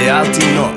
är alltid något.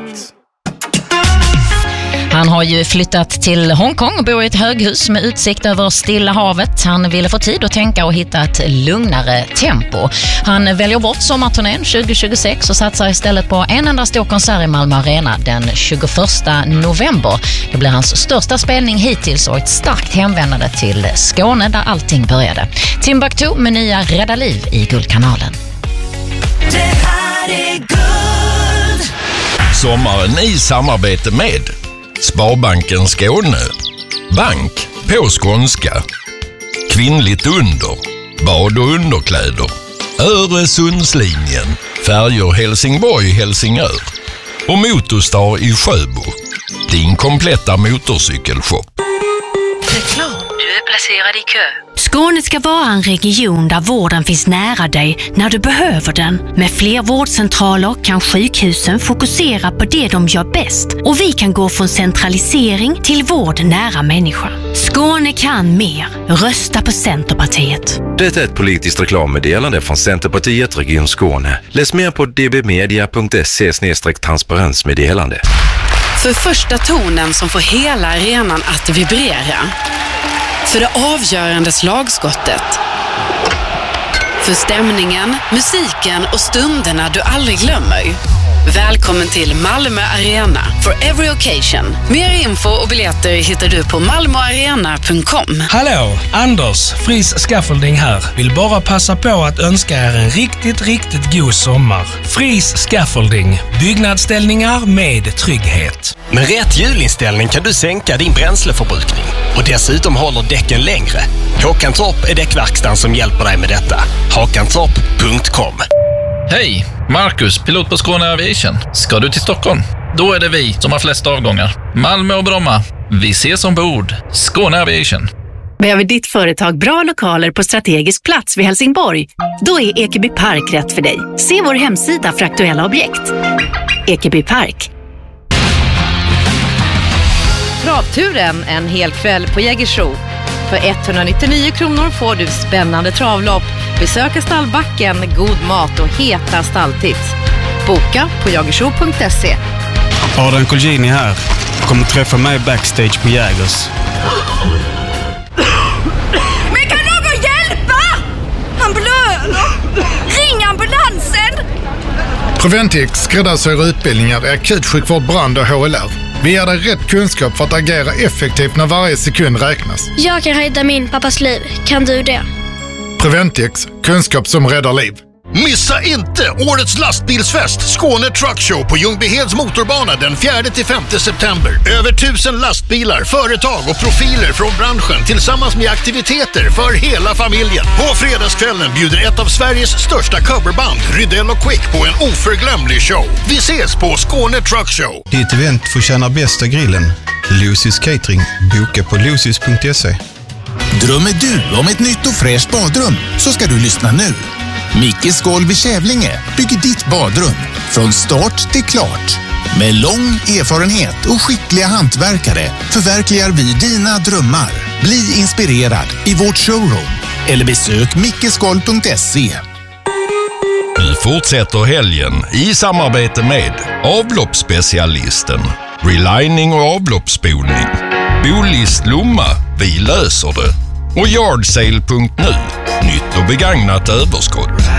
Han har ju flyttat till Hongkong och bor i ett höghus med utsikt över Stilla havet. Han ville få tid att tänka och hitta ett lugnare tempo. Han väljer bort sommarturnén 2026 och satsar istället på en enda stor konsert i Malmö Arena den 21 november. Det blir hans största spelning hittills och ett starkt hemvändande till Skåne där allting började. Timbuktu med nya Rädda liv i Guldkanalen. Det här är guld. Sommaren i samarbete med Sparbanken Skåne, bank på skånska, kvinnligt under, bad- och underkläder, Öresundslinjen, färjor Helsingborg-Helsingör och Motorstar i Sjöbo, din kompletta motorcykelshop. Reklam. Du är placerad i kö. Skåne ska vara en region där vården finns nära dig när du behöver den. Med fler vårdcentraler kan sjukhusen fokusera på det de gör bäst och vi kan gå från centralisering till vård nära människan. Skåne kan mer. Rösta på Centerpartiet. Det är ett politiskt reklammeddelande från Centerpartiet Region Skåne. Läs mer på dbmedia.se/transparensmeddelande. För första tonen som får hela arenan att vibrera. För det avgörande slagskottet. För stämningen, musiken och stunderna du aldrig glömmer. Välkommen till Malmö Arena for every occasion. Mer info och biljetter hittar du på malmoarena.com. Hallå, Anders, Fris Scaffolding här. Vill bara passa på att önska er en riktigt god sommar. Fris Scaffolding, byggnadsställningar med trygghet. Med rätt hjulinställning kan du sänka din bränsleförbrukning och dessutom håller däcken längre. Håkantorp är däckverkstan som hjälper dig med detta. Håkantorp.com. Hej, Marcus, pilot på Skåne Aviation. Ska du till Stockholm? Då är det vi som har flest avgångar. Malmö och Bromma. Vi ses ombord. Skåne Aviation. Behöver ditt företag bra lokaler på strategisk plats vid Helsingborg? Då är Ekeby Park rätt för dig. Se vår hemsida för aktuella objekt. Ekeby Park. Travturen en hel kväll på Jägersro. För 199 kronor får du spännande travlopp, besöka stallbacken, god mat och heta stalltips. Boka på jagersro.se. Adrian Colgjini här. Kommer träffa mig backstage på Jägers. Men kan någon hjälpa? Han blöder. Ring ambulansen. Preventix skräddarsyr utbildningar är akutsjukvård, brand och HLR. Vi ger dig rätt kunskap för att agera effektivt när varje sekund räknas. Jag kan rädda min pappas liv. Kan du det? Preventix, kunskap som räddar liv. Missa inte årets lastbilsfest Skåne Truck Show på Ljungbyheds motorbana den 4-5 september. Över 1000 lastbilar, företag och profiler från branschen tillsammans med aktiviteter för hela familjen. På fredagskvällen bjuder ett av Sveriges största coverband, Rydell och Quick, på en oförglömlig show. Vi ses på Skåne Truck Show. Ditt event förtjänar bästa grillen. Lucy's Catering. Boka på lucys.se. Drömmer du om ett nytt och fräscht badrum så ska du lyssna nu. Mickes golv i Kävlinge bygger ditt badrum från start till klart. Med lång erfarenhet och skickliga hantverkare förverkligar vi dina drömmar. Bli inspirerad i vårt showroom eller besök mickesgolv.se. Nu fortsätter helgen i samarbete med avloppsspecialisten, relining och avloppsspolning, Bolist Lomma, vi löser det, och Yardsale.nu, nytt och begagnat överskott.